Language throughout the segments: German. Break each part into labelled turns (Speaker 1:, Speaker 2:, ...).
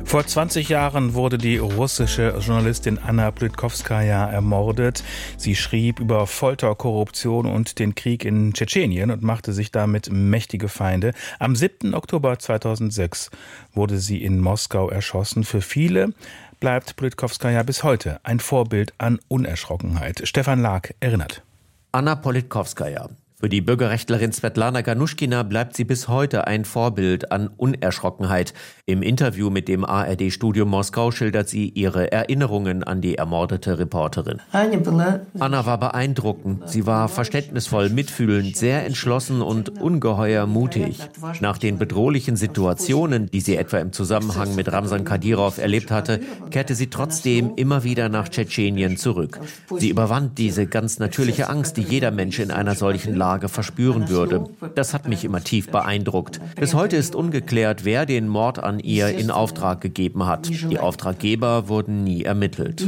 Speaker 1: Vor 20 Jahren wurde die russische Journalistin Anna Politkowskaja ermordet. Sie schrieb über Folter, Korruption und den Krieg in Tschetschenien und machte sich damit mächtige Feinde. Am 7. Oktober 2006 wurde sie in Moskau erschossen. Für viele bleibt Politkowskaja bis heute ein Vorbild an Unerschrockenheit. Stefan Lag erinnert.
Speaker 2: Anna Politkowskaja. Für die Bürgerrechtlerin Svetlana Ganushkina bleibt sie bis heute ein Vorbild an Unerschrockenheit. Im Interview mit dem ARD-Studio Moskau schildert sie ihre Erinnerungen an die ermordete Reporterin. Anna war beeindruckend. Sie war verständnisvoll, mitfühlend, sehr entschlossen und ungeheuer mutig. Nach den bedrohlichen Situationen, die sie etwa im Zusammenhang mit Ramzan Kadyrov erlebt hatte, kehrte sie trotzdem immer wieder nach Tschetschenien zurück. Sie überwand diese ganz natürliche Angst, die jeder Mensch in einer solchen Lage verspüren würde. Das hat mich immer tief beeindruckt. Bis heute ist ungeklärt, wer den Mord an ihr in Auftrag gegeben hat. Die Auftraggeber wurden nie ermittelt.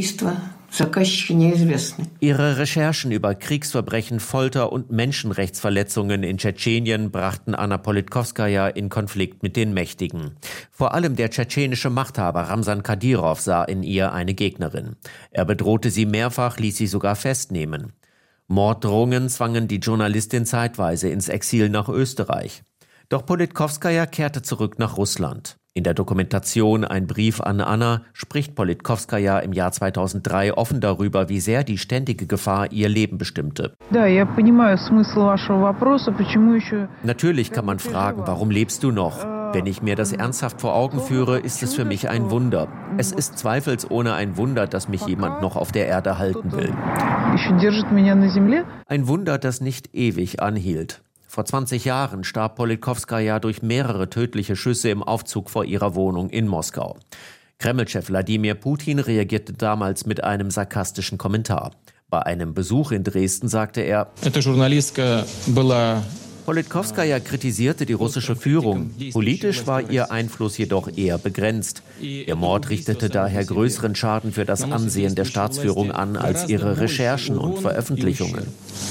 Speaker 2: Ihre Recherchen über Kriegsverbrechen, Folter und Menschenrechtsverletzungen in Tschetschenien brachten Anna Politkowskaja in Konflikt mit den Mächtigen. Vor allem der tschetschenische Machthaber Ramzan Kadyrov sah in ihr eine Gegnerin. Er bedrohte sie mehrfach, ließ sie sogar festnehmen. Morddrohungen zwangen die Journalistin zeitweise ins Exil nach Österreich. Doch Politkowskaja kehrte zurück nach Russland. In der Dokumentation Ein Brief an Anna spricht Politkowskaja im Jahr 2003 offen darüber, wie sehr die ständige Gefahr ihr Leben bestimmte. Natürlich kann man fragen, warum lebst du noch? Wenn ich mir das ernsthaft vor Augen führe, ist es für mich ein Wunder. Es ist zweifelsohne ein Wunder, dass mich jemand noch auf der Erde halten will. Ein Wunder, das nicht ewig anhielt. Vor 20 Jahren starb Politkowskaja durch mehrere tödliche Schüsse im Aufzug vor ihrer Wohnung in Moskau. Kreml-Chef Wladimir Putin reagierte damals mit einem sarkastischen Kommentar. Bei einem Besuch in Dresden sagte er: Politkowskaja kritisierte die russische Führung. Politisch war ihr Einfluss jedoch eher begrenzt. Ihr Mord richtete daher größeren Schaden für das Ansehen der Staatsführung an als ihre Recherchen und Veröffentlichungen.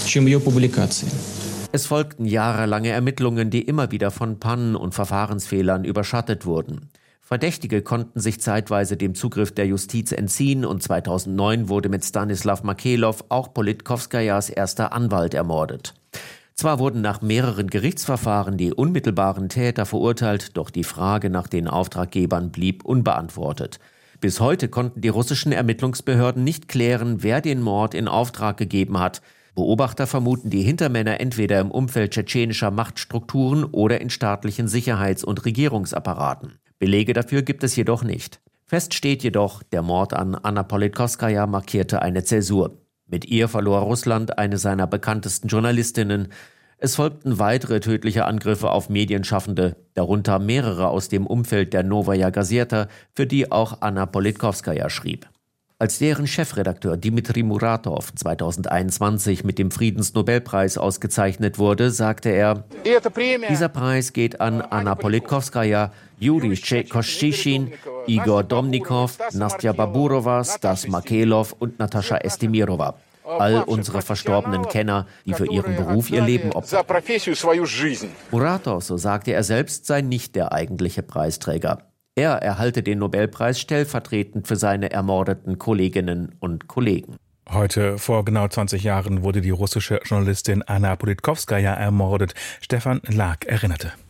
Speaker 2: Es folgten jahrelange Ermittlungen, die immer wieder von Pannen und Verfahrensfehlern überschattet wurden. Verdächtige konnten sich zeitweise dem Zugriff der Justiz entziehen und 2009 wurde mit Stanislav Makelov auch Politkowskajas erster Anwalt ermordet. Zwar wurden nach mehreren Gerichtsverfahren die unmittelbaren Täter verurteilt, doch die Frage nach den Auftraggebern blieb unbeantwortet. Bis heute konnten die russischen Ermittlungsbehörden nicht klären, wer den Mord in Auftrag gegeben hat. Beobachter vermuten die Hintermänner entweder im Umfeld tschetschenischer Machtstrukturen oder in staatlichen Sicherheits- und Regierungsapparaten. Belege dafür gibt es jedoch nicht. Fest steht jedoch, der Mord an Anna Politkowskaja markierte eine Zäsur. Mit ihr verlor Russland eine seiner bekanntesten Journalistinnen. Es folgten weitere tödliche Angriffe auf Medienschaffende, darunter mehrere aus dem Umfeld der Novaya Gazeta, für die auch Anna Politkowskaja schrieb. Als deren Chefredakteur Dmitri Muratov 2021 mit dem Friedensnobelpreis ausgezeichnet wurde, sagte er: Dieser Preis geht an Anna Politkowskaja, Juri Koschishin, Igor Domnikov, Nastja Baburova, Stas Makelov und Natascha Estimirova. All unsere verstorbenen Kenner, die für ihren Beruf ihr Leben opfern. Muratov, so sagte er selbst, sei nicht der eigentliche Preisträger. Er erhalte den Nobelpreis stellvertretend für seine ermordeten Kolleginnen und Kollegen.
Speaker 1: Heute vor genau 20 Jahren wurde die russische Journalistin Anna Politkowskaja ermordet. Stefan Lag erinnerte.